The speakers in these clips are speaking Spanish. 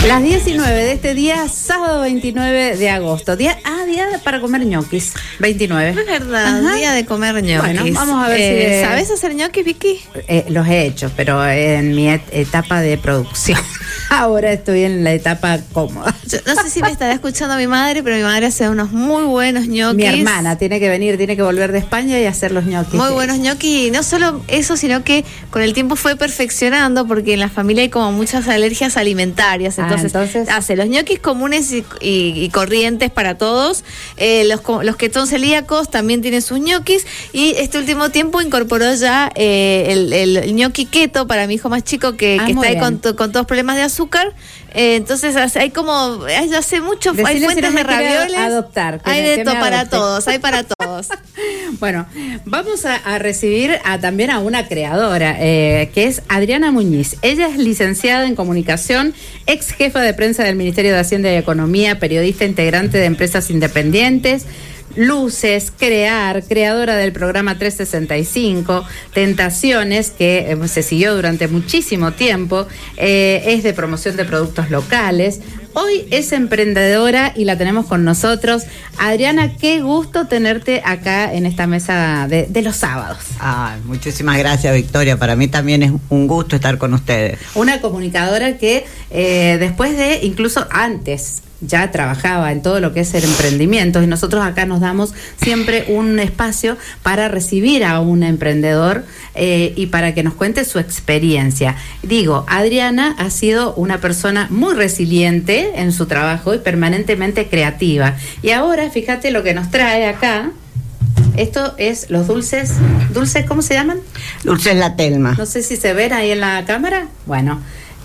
Las 19 de este día, sábado 29 de agosto. Día para comer ñoquis, 29. Es verdad, Ajá. Día de comer ñoquis. Bueno, vamos a ver si... ¿Sabes hacer ñoquis, Vicky? Los he hecho, pero en mi etapa de producción. Ahora estoy en la etapa cómoda. Yo no sé si me estará escuchando mi madre, pero mi madre hace unos muy buenos ñoquis. Mi hermana tiene que venir, tiene que volver de España y hacer los ñoquis. Muy buenos ñoquis. Y no solo eso, sino que con el tiempo fue perfeccionando, porque en la familia hay como muchas alergias alimentarias. Entonces hace los ñoquis comunes y corrientes para todos. Los que son celíacos también tienen sus ñoquis. Y este último tiempo incorporó ya el ñoqui keto para mi hijo más chico que está ahí con todos problemas de azúcar. Entonces hay como, hace mucho, hay fuentes de ravioles. Adoptar. Hay de todo para todos, hay para todos. Bueno, vamos a recibir también a una creadora, que es Adriana Muñiz. Ella es licenciada en comunicación, ex jefa de prensa del Ministerio de Hacienda y Economía, periodista integrante de empresas independientes, Luces, creadora del programa 365, Tentaciones, que se siguió durante muchísimo tiempo, es de promoción de productos locales. Hoy es emprendedora y la tenemos con nosotros. Adriana, qué gusto tenerte acá en esta mesa de los sábados. Muchísimas gracias, Victoria. Para mí también es un gusto estar con ustedes. Una comunicadora que después de, incluso antes, ya trabajaba en todo lo que es el emprendimiento, y nosotros acá nos damos siempre un espacio para recibir a un emprendedor y para que nos cuente su experiencia. Digo, Adriana ha sido una persona muy resiliente en su trabajo y permanentemente creativa. Y ahora, fíjate lo que nos trae acá. Esto es los dulces, ¿cómo se llaman? Dulces La Telma. No sé si se ven ahí en la cámara. Bueno,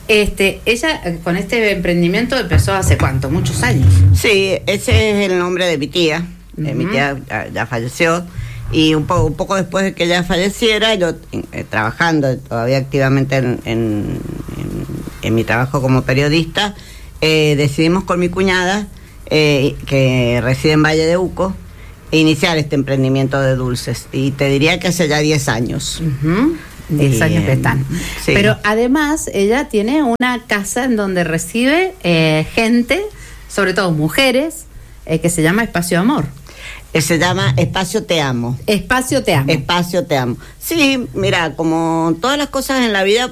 ella con este emprendimiento empezó hace ¿cuánto? Muchos años. Sí, ese es el nombre de mi tía. Uh-huh. Mi tía ya falleció, y un poco después de que ella falleciera, yo trabajando todavía activamente en mi trabajo como periodista, decidimos con mi cuñada, que reside en Valle de Uco, iniciar este emprendimiento de dulces. Y te diría que hace ya 10 años. Uh-huh. 10 años que están. Sí. Pero además ella tiene una casa en donde recibe gente, sobre todo mujeres, que se llama Espacio Amor. Se llama Espacio Te Amo. Espacio Te Amo. Espacio Te Amo. Sí, mira, como todas las cosas en la vida,